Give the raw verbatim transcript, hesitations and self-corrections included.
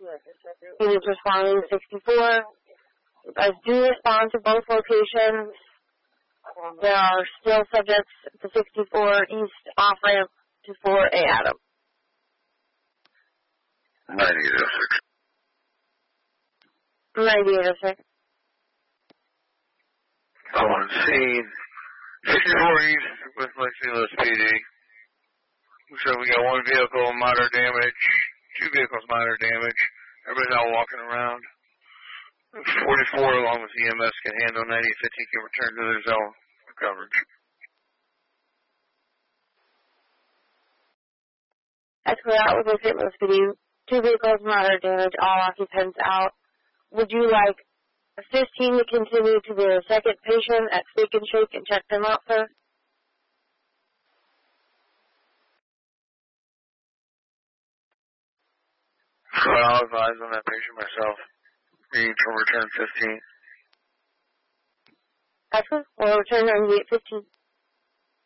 He was responding to sixty-four. You guys do respond to both locations. There are still subjects to sixty-four East off-ramp to four A Adam. ninety-eight oh six. ninety-eight oh six. On scene. sixty-four East with Lexington P D. So we got one vehicle moderate damage, two vehicles minor damage. Everybody's out walking around. forty-four along with E M S can handle. ninety fifteen can return to their zone for coverage. Actually, that was a Saint Louis P D. Two vehicles moderate damage, all occupants out. Would you like fifteen to continue to the second patient at Steak and Shake and check them out, sir? Well, I'll advise on that patient myself. Needing to return fifteen. Excellent. We'll return ninety-eight fifteen.